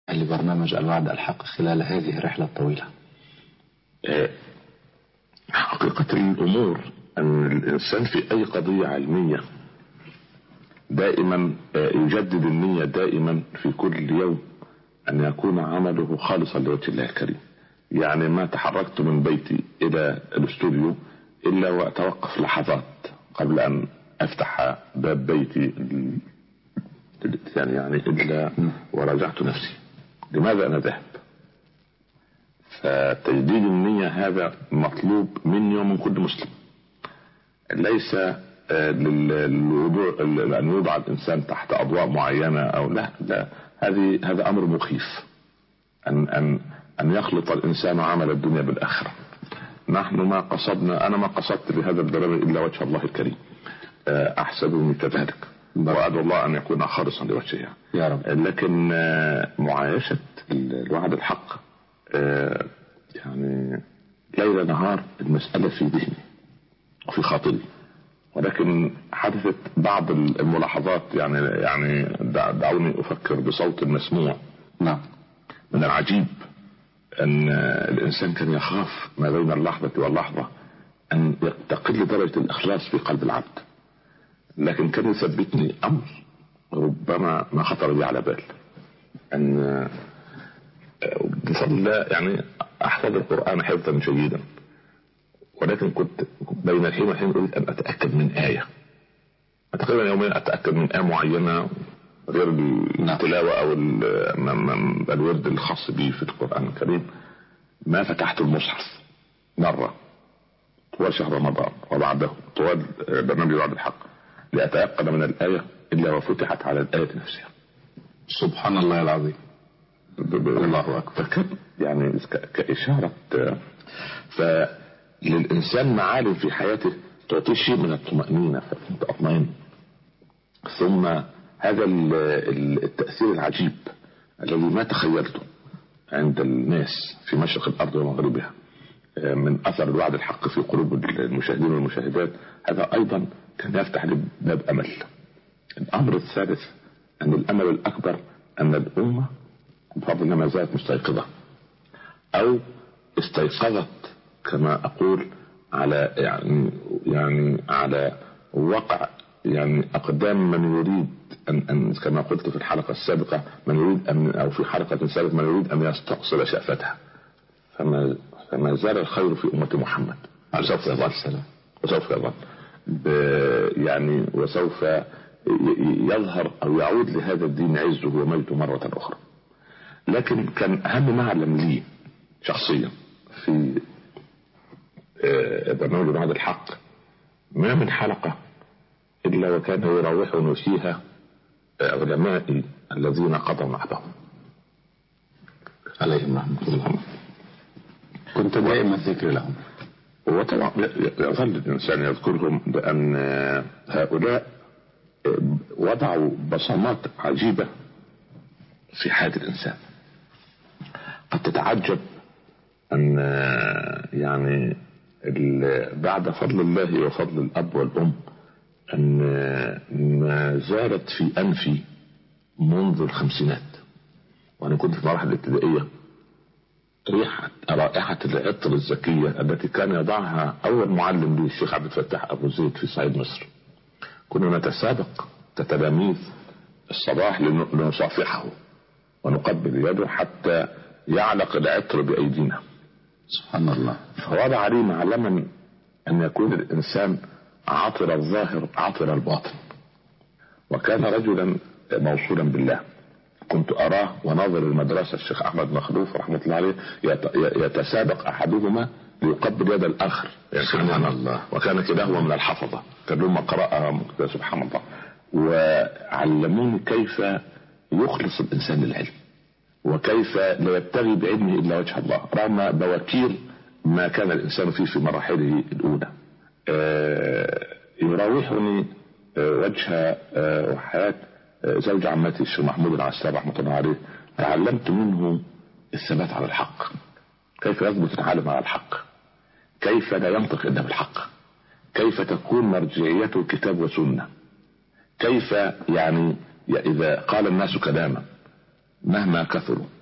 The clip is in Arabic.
لبرنامج الوعد الحق خلال هذه الرحلة الطويلة؟ حقيقة الأمور أن الإنسان في أي قضية علمية دائما يجدد النية دائما في كل يوم أن يكون عمله خالصا لوجه الله الكريم. يعني ما تحركت من بيتي إلى الاستوديو إلا وأتوقف لحظات قبل أن أفتح باب بيتي يعني إلا وراجعت نفسي لماذا أنا ذهب. فتجديد النية هذا مطلوب مني ومن كل مسلم، ليس للوضوع أن يوضع الإنسان تحت أضواء معينة أو لا. هذا أمر مخيف أن يخلط الإنسان عمل الدنيا بالآخرة. نحن أنا ما قصدت بهذا البرنامج إلا وجه الله الكريم، أحسبني كذلك وأدعو الله أن يكون خالصا لوجهه يا رب. لكن معايشة الوعد الحق يعني ليل نهار المسألة في ذهني وفي خاطري، ولكن حدثت بعض الملاحظات يعني دعوني أفكر بصوت مسموع. نعم. من العجيب أن الإنسان كان يخاف ما بين اللحظة واللحظة أن تقل درجة الإخلاص في قلب العبد، لكن كان يثبتني أمر ربما ما خطر لي على بال، أن بفضل الله يعني أحفظ القرآن حفظا جيدا، ولكن كنت بين الحين والحين أريد أن أتأكد من آية. تقريبا يومين أتأكد من آية معينة غير التلاوة أو الورد الخاص به في القرآن الكريم. ما فتحت المصحف مرة طوال شهر رمضان وبعده طوال برنامج وعد الحق لأتيقن من الآية إلا وفتحت على الآية نفسها. سبحان الله العظيم. الله أكبر. يعني كإشارة. فللإنسان معالم في حياته تعطيه شيء من الطمأنينة فأنت أطمئن. ثم هذا التأثير العجيب الذي ما تخيلته عند الناس في مشرق الأرض ومغربها من أثر الوعد الحق في قلوب المشاهدين والمشاهدات، هذا أيضا كان يفتح لي باب أمل. الأمر الثالث أن الأمل الأكبر أن الأمة بفضل الله ما زالت مستيقظة أو استيقظت كما أقول على يعني على وقع يعني أقدام من يريد أن كما قلت في الحلقة السابقة من يريد أو في حلقة سابقة من يريد أن يستأصل شأفتها. فما زال الخير في أمة محمد وسوف يظل يعني وسوف يظهر أو يعود لهذا الدين عزه ومجده مرة أخرى. لكن كان أهم معلم لي شخصيا في برنامج وعد الحق ما من حلقة إلا وكان يراوحني فيها علمائي الذين قضوا نحبهم عليهم رحمة الله. كنت دائما ذكر لهم، وطبعا يظل الإنسان يذكرهم بأن هؤلاء وضعوا بصمات عجيبة في حياة الإنسان. قد تتعجب أن يعني بعد فضل الله وفضل الأب والأم أن ما زالت في أنفي منذ الخمسينات وأنا كنت في المراحل الابتدائية رائحة العطر الزكية التي كان يضعها أول معلم لي الشيخ عبد الفتاح أبو زيد في صعيد مصر. كنا نتسابق كتلاميذ الصباح لنصافحه ونقبل يده حتى يعلق العطر بأيدينا. سبحان الله. فوضع لي معلما أن يكون الإنسان عطر الظاهر عطر الباطن، وكان رجلا موصولا بالله. كنت أراه وناظر المدرسة الشيخ أحمد مخلوف رحمة الله عليه يتسابق أحدهما ليقبل يد الآخر يعني سبحان الله. وكان كلاهما من الحفظة كان لهم قراءة سبحان الله. وعلموني كيف يخلص الإنسان للعلم وكيف لا يبتغي بعلمه إلا وجه الله رغم بواكير ما كان الإنسان فيه في مراحله الأولى. يراوحني وجه وحياة زوج عمتي الشيخ محمود العساب رحمة الله عليه. تعلمت منه الثبات على الحق، كيف يثبت العالم على الحق، كيف لا ينطق إلا بالحق، كيف تكون مرجعيته كتاب وسنة، كيف يعني إذا قال الناس كلاما مهما كثروا